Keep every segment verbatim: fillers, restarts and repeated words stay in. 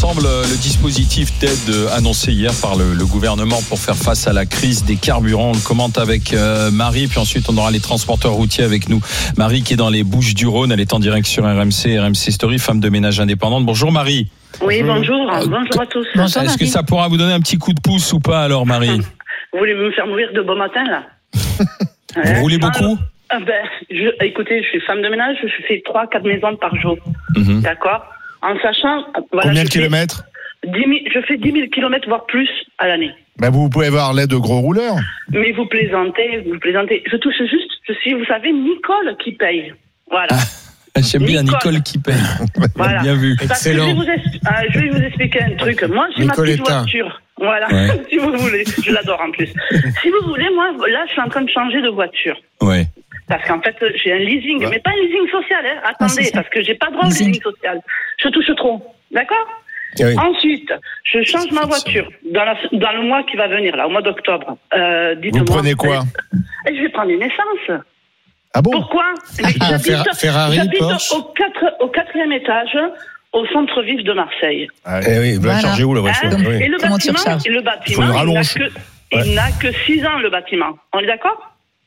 ensemble le dispositif d'aide annoncé hier par le, le gouvernement pour faire face à la crise des carburants. On le commente avec euh, Marie, puis ensuite on aura les transporteurs routiers avec nous. Marie qui est dans les Bouches-du-Rhône, elle est en direct sur R M C, R M C Story, femme de ménage indépendante. Bonjour Marie. Oui, bonjour, euh, bonjour à tous. Bonjour, Est-ce Marie. que ça pourra vous donner un petit coup de pouce ou pas alors, Marie? Vous voulez me faire mourir de bon matin là? Vous ouais. roulez beaucoup? Ah ben, je, écoutez, je suis femme de ménage, je fais trois quatre maisons par jour. Mm-hmm. D'accord? En sachant... Voilà, combien de kilomètres? dix mille, je fais dix mille kilomètres, voire plus, à l'année. Ben vous pouvez avoir l'aide de gros rouleurs. Mais vous plaisantez, vous plaisantez. Je touche juste, je suis, vous savez, Nicole qui paye. Voilà. Ah, j'aime bien Nicole, Nicole qui paye. Voilà. Bien vu. Excellent. Je vais, vous es- euh, je vais vous expliquer un truc. Moi, j'ai Nicoletta. ma petite voiture. Voilà, ouais. Si vous voulez. Je l'adore en plus. Si vous voulez, moi, là, je suis en train de changer de voiture. Ouais. Parce qu'en fait, j'ai un leasing, ouais. mais pas un leasing social. Hein. Attendez, ah, parce que j'ai pas droit au leasing social. Je touche trop. D'accord? Oui. Ensuite, je change ma voiture dans, la, dans le mois qui va venir, là, au mois d'octobre. Euh, Vous prenez quoi? Et je vais prendre une essence. Ah bon? Pourquoi? J'habite, Ferrari, j'habite Porsche. Au, quatre, au quatrième étage, au centre-ville de Marseille. Ah, eh oui, vous la voilà. chargez où la voiture? Hein? Oui. Et le Comment bâtiment, et le bâtiment il, n'a que, ouais. il n'a que six ans, le bâtiment. On est d'accord?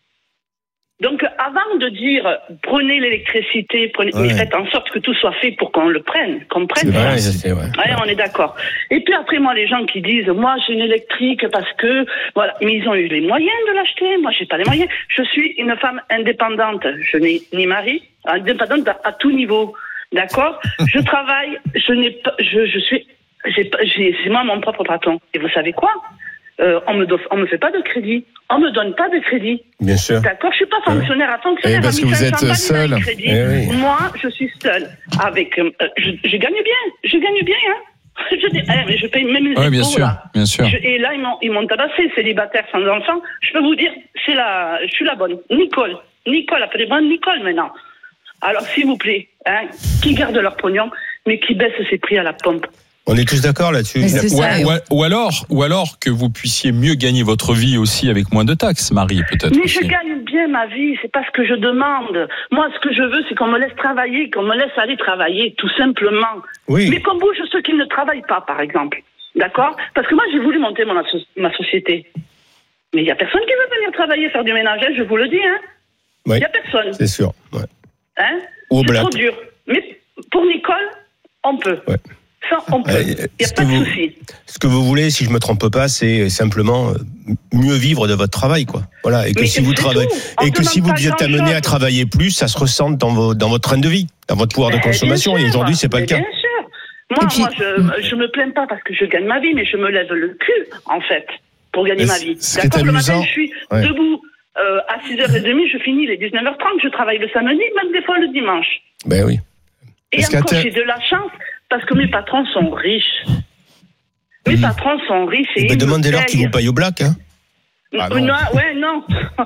Donc, avant de dire prenez l'électricité, prenez, ouais. faites en sorte que tout soit fait pour qu'on le prenne, qu'on prenne c'est ça. Vrai, c'est, ouais. Ouais, on est d'accord. Et puis après, moi, les gens qui disent, moi, j'ai une électrique parce que, voilà, mais ils ont eu les moyens de l'acheter. Moi, j'ai pas les moyens. Je suis une femme indépendante. Je n'ai ni mari, indépendante à, à tout niveau. D'accord? Je travaille. Je n'ai pas. Je, je suis. J'ai, j'ai, c'est moi mon propre patron. Et vous savez quoi? Euh, on me do- on me fait pas de crédit. On me donne pas de crédit. Bien sûr. D'accord, je suis pas fonctionnaire à fonctionnaire. Et parce que vous êtes seule. Eh oui. Moi, je suis seule. Avec, euh, je, je gagne bien. Je gagne bien, hein. Je dis, eh, mais je paye même les ouais, impôts, bien sûr, là. Bien sûr. Je, et là, ils m'ont, ils m'ont tabassé, célibataire sans enfant. Je peux vous dire, c'est la, je suis la bonne. Nicole. Nicole, appelez-moi Nicole maintenant. Alors, s'il vous plaît, hein, qui garde leur pognon, mais qui baisse ses prix à la pompe. On est tous d'accord là-dessus. Ou, ou, ou alors, ou alors que vous puissiez mieux gagner votre vie aussi avec moins de taxes, Marie, peut-être. Mais aussi. je gagne bien ma vie, c'est pas ce que je demande. Moi, ce que je veux, c'est qu'on me laisse travailler, qu'on me laisse aller travailler, tout simplement. Oui. Mais qu'on bouge ceux qui ne travaillent pas, par exemple. D'accord? Parce que moi, j'ai voulu monter mon asso- ma société. Mais il y a personne qui veut venir travailler, faire du ménage, je vous le dis, hein. Il oui. y a personne. C'est sûr. Ouais. Hein? Ou c'est black. trop dur. Mais pour Nicole, on peut. Ouais. Ça, on peut. Il euh, n'y a pas de vous, souci. Ce que vous voulez, si je me trompe pas, c'est simplement mieux vivre de votre travail, quoi. Voilà. Et que mais si vous travaillez, et que si vous êtes amené à travailler plus, ça se ressente dans vos, dans votre train de vie, dans votre pouvoir mais de consommation. Et aujourd'hui, c'est pas le cas. Bien sûr. Moi, puis, moi, je, je me plains pas parce que je gagne ma vie, mais je me lève le cul, en fait, pour gagner ma vie. Ce D'accord. Le matin, je suis ouais. debout euh, à six heures trente, je finis les dix-neuf heures trente, je travaille le samedi, même des fois le dimanche. Ben oui. Et Est-ce encore, j'ai de la chance. Parce que mes patrons sont riches. Mes mmh. patrons sont riches et ben demandez-leur qu'ils vous payent au black, hein. Ah non. non, ouais, non.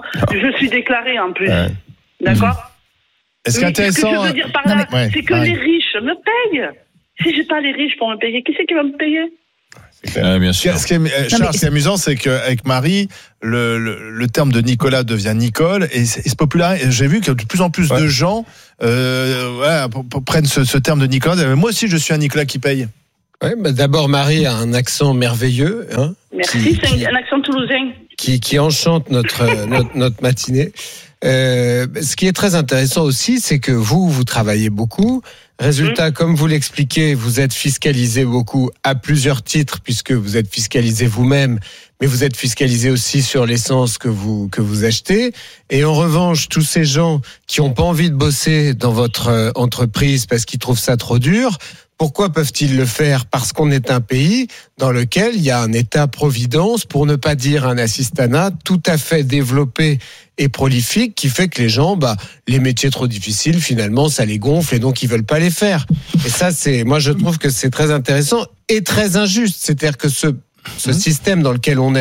Je suis déclarée en plus. Ouais. D'accord. Mmh. Est-ce qu'intéressant? Ce que je veux dire par là, non, mais, ouais, c'est que ouais. les riches me payent. Si j'ai pas les riches pour me payer, qui c'est qui va me payer? Ouais, bien sûr. Ce qui est, euh, Charles, non, ce qui est amusant, c'est qu'avec Marie, le, le, le terme de Nicolas devient Nicole et c'est populaire. J'ai vu que de plus en plus ouais. de gens euh, voilà, pour, pour prennent ce, ce terme de Nicolas. Moi aussi, je suis un Nicolas qui paye. Ouais, bah d'abord, Marie a un accent merveilleux. Hein, Merci, qui, c'est qui, un accent toulousain. Qui, qui enchante notre, notre, notre matinée. Euh, ce qui est très intéressant aussi, c'est que vous, vous travaillez beaucoup. Résultat, mmh. comme vous l'expliquez, vous êtes fiscalisé beaucoup à plusieurs titres, puisque vous êtes fiscalisé vous-même, mais vous êtes fiscalisé aussi sur l'essence que vous que vous achetez. Et en revanche, tous ces gens qui n'ont pas envie de bosser dans votre entreprise parce qu'ils trouvent ça trop dur, pourquoi peuvent-ils le faire? Parce qu'on est un pays dans lequel il y a un État-providence, pour ne pas dire un assistanat, tout à fait développé et prolifique, qui fait que les gens, bah, les métiers trop difficiles, finalement, ça les gonfle et donc ils veulent pas les faire. Et ça, c'est, moi, je trouve que c'est très intéressant et très injuste. C'est-à-dire que ce, ce système dans lequel on est,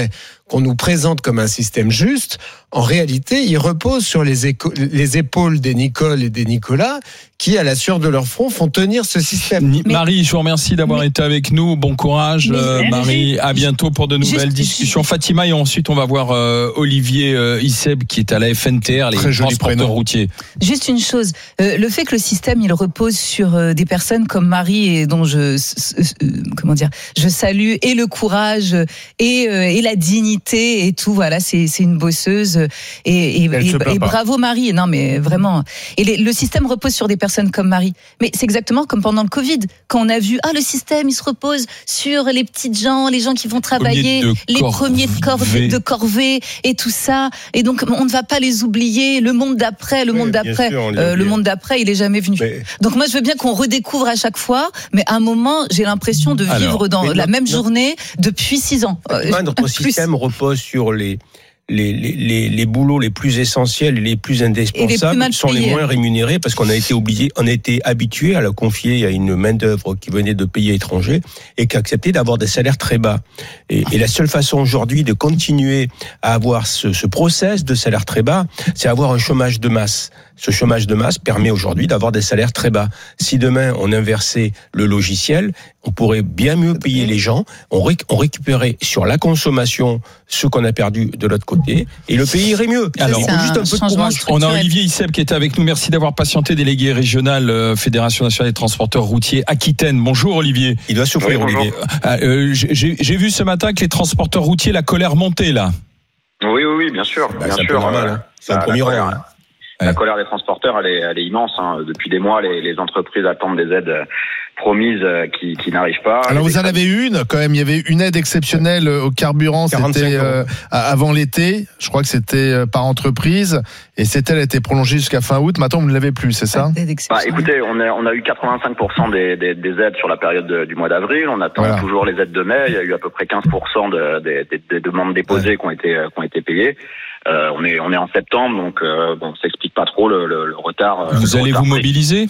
qu'on nous présente comme un système juste, en réalité, il repose sur les, éco- les épaules des Nicole et des Nicolas qui, à la sueur de leur front, font tenir ce système. Mais, Marie, je vous remercie d'avoir mais, été avec nous. Bon courage, mais, euh, Marie. Juste, à bientôt pour de nouvelles juste, discussions. Juste, Fatima, et ensuite, on va voir euh, Olivier euh, Isseb, qui est à la F N T R, les transporteurs routiers. Juste une chose, euh, le fait que le système, il repose sur euh, des personnes comme Marie, et dont je, euh, comment dire, je salue, et le courage, et, euh, et la dignité, et tout, voilà, c'est, c'est une bosseuse. Et, et, et, et bravo Marie, non mais vraiment. Et les, le système repose sur des personnes comme Marie. Mais c'est exactement comme pendant le Covid, quand on a vu ah le système il se repose sur les petites gens, les gens qui vont travailler, les premiers de corvée, de corvée et tout ça. Et donc on ne va pas les oublier. Le monde d'après, le oui, monde d'après, sûr, euh, le monde d'après, il est jamais venu. Mais... Donc moi je veux bien qu'on redécouvre à chaque fois, mais à un moment j'ai l'impression de vivre Alors, dans la non, même non. journée depuis six ans. Euh, notre système repose sur les Les, les, les boulots les plus essentiels et les plus indispensables les plus sont les moins rémunérés parce qu'on a été obligé, on a été habitué à la confier à une main-d'œuvre qui venait de pays étrangers et qui a accepté d'avoir des salaires très bas. Et, et la seule façon aujourd'hui de continuer à avoir ce, ce process de salaire très bas, c'est avoir un chômage de masse. Ce chômage de masse permet aujourd'hui d'avoir des salaires très bas. Si demain on inversait le logiciel, on pourrait bien mieux payer les gens, on, ré, on récupérait sur la consommation ce qu'on a perdu de l'autre côté, et le pays irait mieux. Alors, juste un, un peu de courage. On a Olivier Isseb qui est avec nous. Merci d'avoir patienté, délégué régional euh, Fédération nationale des transporteurs routiers Aquitaine. Bonjour Olivier. Il doit souffrir, oui, Olivier. Euh, euh, j'ai, j'ai vu ce matin que les transporteurs routiers, la colère montait là. Oui, oui, oui, bien sûr. Bah, bien c'est sûr. un peu normal. Hein. C'est un premier rang. La colère des transporteurs, elle est, elle est immense. Hein. Depuis des mois, les, les entreprises attendent des aides promises qui, qui n'arrivent pas. Alors les vous en avez une quand même. Il y avait une aide exceptionnelle au carburant. C'était euh, avant l'été. Je crois que c'était par entreprise. Et cette aide a été prolongée jusqu'à fin août. Maintenant, vous ne l'avez plus, c'est ça? Bah, écoutez, on a, on a eu quatre-vingt-cinq pour cent des, des, des aides sur la période de, du mois d'avril. On attend voilà. toujours les aides de mai. Il y a eu à peu près quinze pour cent de, de, de, des demandes déposées ouais. qui ont été, qui ont été payées. Euh, on est on est en septembre, donc euh, bon, ça explique pas trop le, le, le retard. Vous le allez retard vous mobiliser?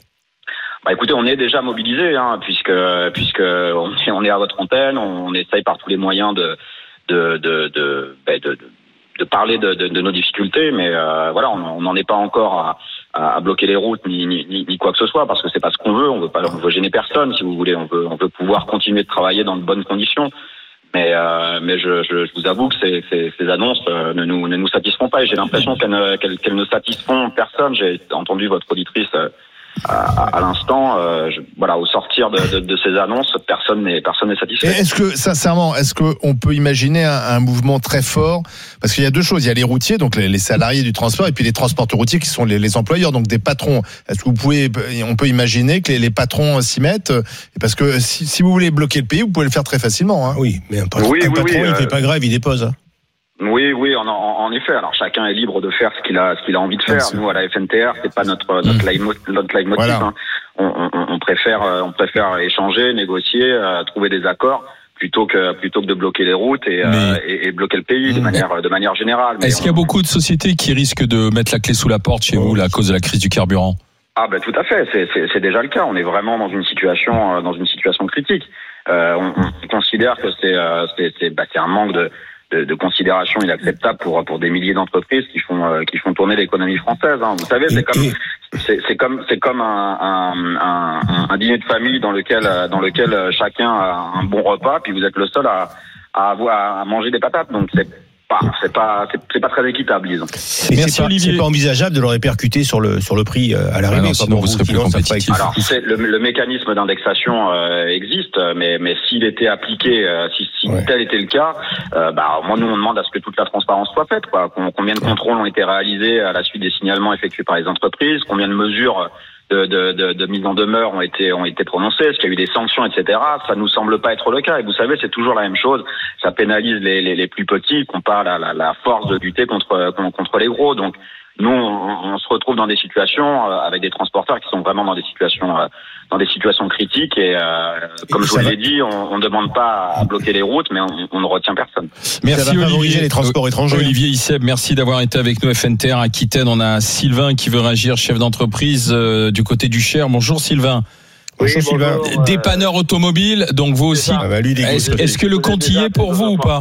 Bah écoutez, on est déjà mobilisé, hein, puisque puisque on est, on est à votre antenne, on, on essaye par tous les moyens de de de de de, de, de parler de, de, de nos difficultés, mais euh, voilà, on n'en est pas encore à, à bloquer les routes ni, ni ni ni quoi que ce soit, parce que c'est pas ce qu'on veut. On veut pas, on veut gêner personne, si vous voulez. On veut on veut pouvoir continuer de travailler dans de bonnes conditions. Mais euh, mais je, je, je vous avoue que ces, ces, ces annonces euh, ne nous ne nous satisfont pas et j'ai l'impression qu'elles ne, qu'elles, qu'elles ne satisfont personne. J'ai entendu votre auditrice euh, à, à l'instant. Euh, je, voilà, au sortir de, de, de ces annonces, personne n'est personne n'est satisfait. Et est-ce que sincèrement, est-ce que on peut imaginer un, un mouvement très fort? Parce qu'il y a deux choses. Il y a les routiers, donc les, les salariés du transport, et puis les transporteurs routiers qui sont les, les employeurs, donc des patrons. Est-ce que vous pouvez, on peut imaginer que les, les patrons s'y mettent? Parce que si, si vous voulez bloquer le pays, vous pouvez le faire très facilement. Hein. Oui, mais un patron, oui, un oui, patron oui, il euh... fait pas grève, il dépose. Hein. Oui, oui, en, en, en effet. Alors chacun est libre de faire ce qu'il a, ce qu'il a envie de faire. Nous, à la F N T R, c'est pas notre notre leitmotiv. Notre leitmotiv voilà. hein. on, on, on préfère, on préfère échanger, négocier, euh, trouver des accords plutôt que plutôt que de bloquer les routes et, mais... euh, et, et bloquer le pays de manière de manière générale. Mais Est-ce on... qu'il y a beaucoup de sociétés qui risquent de mettre la clé sous la porte chez oh. vous là, à cause de la crise du carburant? Ah ben tout à fait. C'est, c'est, c'est déjà le cas. On est vraiment dans une situation, euh, dans une situation critique. Euh, on, on considère que c'est, euh, c'est, c'est, bah, c'est un manque de De, de considération inacceptable pour pour des milliers d'entreprises qui font euh, qui font tourner l'économie française. Hein. Vous savez, c'est comme c'est, c'est comme c'est comme un, un, un, un dîner de famille dans lequel dans lequel chacun a un bon repas, puis vous êtes le seul à à avoir à manger des patates. Donc c'est pas c'est pas c'est, c'est pas très équitable, disons. Et Merci c'est, pas, c'est pas envisageable de le répercuter sur le sur le prix à l'arrivée. Ah sinon vous serez plus compétitif. Alors c'est, le, le mécanisme d'indexation euh, existe, mais mais s'il était appliqué, euh, si, si ouais. tel était le cas, euh, bah moi nous on demande à ce que toute la transparence soit faite. Quoi. Combien de contrôles ont été réalisés à la suite des signalements effectués par les entreprises, combien de mesures de, de, de, de mise en demeure ont été ont été prononcées, est-ce qu'il y a eu des sanctions, et cetera. Ça nous semble pas être le cas. Et vous savez, c'est toujours la même chose. Ça pénalise les les, les plus petits, qu'on parle à la, la force de lutter contre contre les gros. Donc nous, on, on se retrouve dans des situations euh, avec des transporteurs qui sont vraiment dans des situations euh, dans des situations critiques et euh, comme et je vous l'ai dit, on ne demande pas à bloquer les routes, mais on, on ne retient personne. Merci Olivier. Les transports étrangers. Olivier Isseb, merci d'avoir été avec nous. F N T R Aquitaine, on a Sylvain qui veut réagir, chef d'entreprise euh, du côté du Cher. Bonjour Sylvain. Oui, bonjour, Sylvain. Euh... Dépanneur automobile, donc vous aussi. Ah bah lui, est-ce, est-ce que le compte y est pour vous ou pas?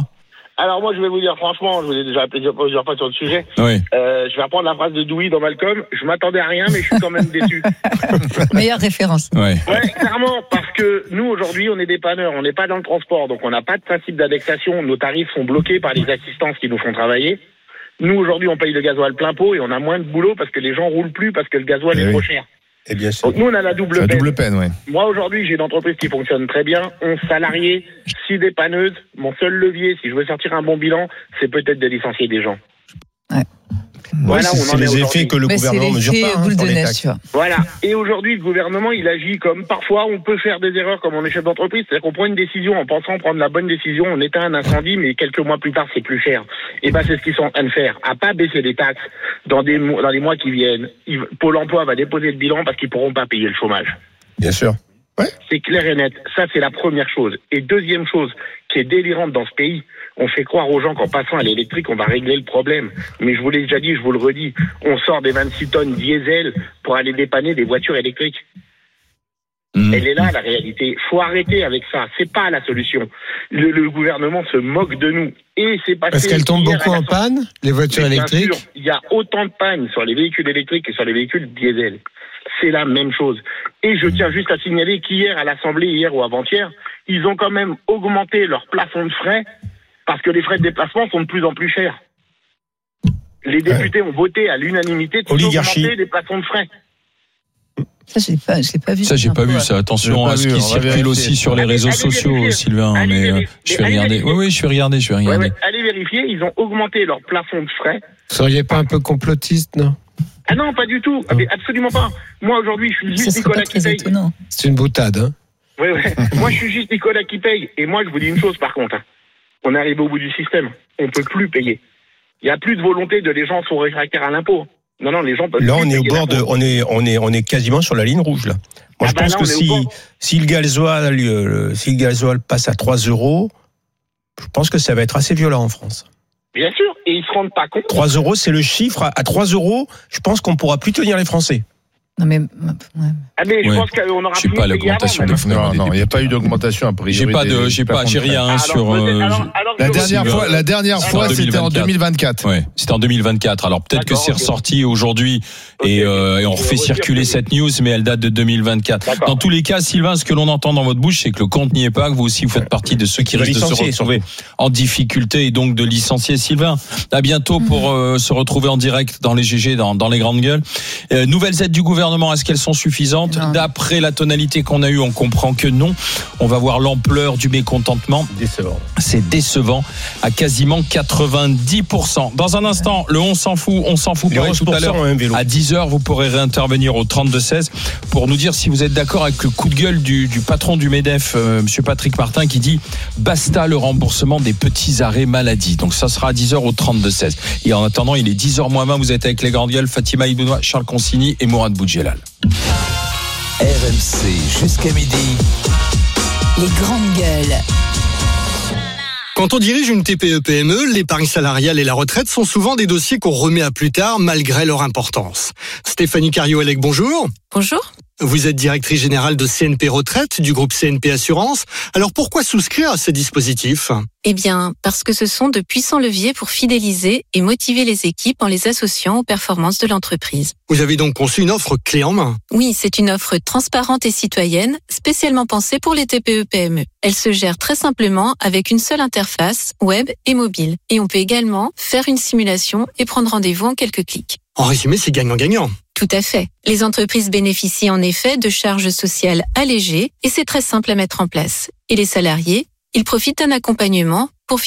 Alors moi, je vais vous dire franchement, je vous ai déjà appelé plusieurs fois sur le sujet. Oui. Euh, je vais reprendre la phrase de Dewey dans Malcolm. Je m'attendais à rien, mais je suis quand même déçu. Meilleure référence. Ouais. Ouais, clairement, parce que nous aujourd'hui, on est dépanneurs, on n'est pas dans le transport, donc on n'a pas de principe d'indexation. Nos tarifs sont bloqués par les assistances qui nous font travailler. Nous aujourd'hui, on paye le gasoil plein pot et on a moins de boulot parce que les gens roulent plus parce que le gasoil Et est oui. trop cher. Et bien sûr. Donc nous, on a la double La peine. double peine, ouais. Moi, aujourd'hui, j'ai une entreprise qui fonctionne très bien. onze salariés, six dépanneuses. Mon seul levier, si je veux sortir un bon bilan, c'est peut-être de licencier des gens. Ouais. Voilà, Ouais, on c'est en est les aujourd'hui. effets que le Mais c'est gouvernement mesure l'effet pas hein, boule sur de les neige, taxes. tu vois. Voilà. Et aujourd'hui, le gouvernement, il agit comme parfois on peut faire des erreurs comme on est chef d'entreprise. C'est-à-dire qu'on prend une décision en pensant prendre la bonne décision, on éteint un incendie, mais quelques mois plus tard, c'est plus cher. Et ben, c'est ce qu'ils sont en train de faire. À pas baisser les taxes dans des mois, dans les mois qui viennent. Il- Pôle emploi va déposer le bilan parce qu'ils pourront pas payer le chômage. Bien sûr. C'est clair et net. Ça, c'est la première chose. Et deuxième chose qui est délirante dans ce pays, on fait croire aux gens qu'en passant à l'électrique, on va régler le problème. Mais je vous l'ai déjà dit, je vous le redis, on sort des vingt-six tonnes diesel pour aller dépanner des voitures électriques. Mmh. Elle est là, la réalité. Faut arrêter avec ça. C'est pas la solution. Le, le gouvernement se moque de nous. Et c'est passé. Parce qu'elles tombent hier beaucoup à la en sortie. panne, les voitures Mais bien électriques. sûr, il y a autant de pannes sur les véhicules électriques que sur les véhicules diesel. C'est la même chose. Et je tiens juste à signaler qu'hier, à l'Assemblée, hier ou avant-hier, ils ont quand même augmenté leur plafond de frais parce que les frais de déplacement sont de plus en plus chers. Les députés ont voté à l'unanimité de Oligarchie. augmenter les plafonds de frais. Ça, je l'ai pas, je l'ai pas vu. Ça, j'ai cette pas info, vu ouais. ça. J'ai Attention pas à ce vu, qui on va circule vérifier. aussi sur les Allez, réseaux allez sociaux, vérifier. Sylvain. Allez Mais euh, vérifier. je vais Allez regarder. vérifier. Oui, oui, je vais regarder. Je vais Ouais, regarder. ouais, allez vérifier, ils ont augmenté leur plafond de frais. Vous seriez pas un peu complotiste, non? Ah non, pas du tout. Ah, mais absolument pas. Moi, aujourd'hui, je suis Ça juste serait pas Nicolas qui très paye. étonnant. C'est une boutade, hein? Ouais, ouais. Moi, je suis juste Nicolas qui paye. Et moi, je vous dis une chose, par contre. hein. On arrive au bout du système. On peut plus payer. Il y a plus de volonté de les gens sont réfractaires à l'impôt. Non, non, les gens peuvent Là, plus on est au payer bord de, l'impôt. on est, on est, on est quasiment sur la ligne rouge là. Moi, Ah je bah pense là, que on est au si, bord. si le gasoil, euh, si le gasoil passe à trois euros, je pense que ça va être assez violent en France. Bien sûr. Et ils se rendent pas compte. trois euros, c'est le chiffre. À trois euros, je pense qu'on pourra plus tenir les Français. Non, mais, ouais. Ah, mais je Ouais. pense qu'on aura Je sais plus pas payé l'augmentation avant, des maintenant. frais. Non, non, il n'y a pas eu d'augmentation a priori. J'ai pas de, des j'ai pas, plafonds j'ai de frais. rien Alors, sur. peut-être- euh, alors- je- alors, La je- dernière Sylvain. fois, la dernière C'était fois, en c'était en deux mille vingt-quatre. Ouais, c'était en deux mille vingt-quatre. Alors peut-être que D'accord, c'est ok. ressorti aujourd'hui et, Ok. euh, et on refait Je circuler retire. cette news, mais elle date de deux mille vingt-quatre. D'accord. Dans tous les cas, Sylvain, ce que l'on entend dans votre bouche, c'est que le compte n'y est pas, que vous aussi vous faites partie de ceux qui De risquent de se licencier, retrouver en difficulté et donc de licencier. Sylvain, à bientôt pour euh, se retrouver en direct dans les G G, dans, dans les grandes gueules. Euh, nouvelles aides du gouvernement, est-ce qu'elles sont suffisantes? Non. D'après la tonalité qu'on a eue, on comprend que non. On va voir l'ampleur du mécontentement. Décevant. C'est décevant à quasiment quatre-vingt-dix pour cent. Dans un instant, le on s'en fout, on s'en fout Les pareil onze tout pour à l'heure. cent ont un vélo. À dix heures, vous pourrez réintervenir au trente-deux seize pour nous dire si vous êtes d'accord avec le coup de gueule du, du patron du MEDEF, euh, monsieur Patrick Martin, qui dit basta le remboursement des petits arrêts maladie. Donc ça sera à dix heures au trente-deux seize. Et en attendant, il est dix heures moins vingt, vous êtes avec les grandes gueules, Fatima Ibounoua, Charles Consigny et Mourad Boudjelal. R M C jusqu'à midi. Les grandes gueules. Quand on dirige une T P E P M E, l'épargne salariale et la retraite sont souvent des dossiers qu'on remet à plus tard malgré leur importance. Stéphanie Cario-Elec, bonjour. Bonjour. Vous êtes directrice générale de C N P Retraite du groupe C N P Assurance. Alors pourquoi souscrire à ces dispositifs ? Eh bien, parce que ce sont de puissants leviers pour fidéliser et motiver les équipes en les associant aux performances de l'entreprise. Vous avez donc conçu une offre clé en main. Oui, c'est une offre transparente et citoyenne, spécialement pensée pour les T P E P M E. Elle se gère très simplement avec une seule interface, web et mobile. Et on peut également faire une simulation et prendre rendez-vous en quelques clics. En résumé, c'est gagnant-gagnant. Tout à fait. Les entreprises bénéficient en effet de charges sociales allégées et c'est très simple à mettre en place. Et les salariés, ils profitent d'un accompagnement pour